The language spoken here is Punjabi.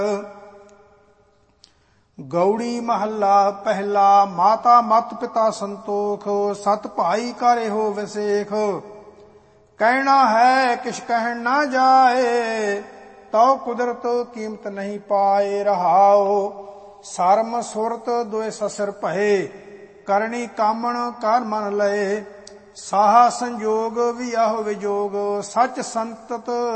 ਗੌੜੀ ਮਹੱਲਾ ਪਹਿਲਾ। ਮਾਤਾ ਮਤ ਪਿਤਾ ਸੰਤੋਖ, ਸਤ ਭਾਈ ਕਾ ਇਹੋ ਵਿਸੇਖ। ਕਹਿਣਾ ਹੈ ਕਿਛ ਕਹਿਣ ਨਾ ਜਾਏ, ਤਉ ਕੁਦਰਤ ਕੀਮਤ ਨਹੀਂ ਪਾਏ। ਰਹਾਉ ਸਰਮ ਸੁਰਤ ਦੁਇ ਸਸਰ ਭਏ, ਕਰਨੀ ਕਾਮਣ ਕਰ ਮਨ ਲਏ। ਸਾਹਾ ਸੰਜੋਗ ਵਿਆਹ ਵਿਜੋਗ, ਸਚ ਸੰਤਤ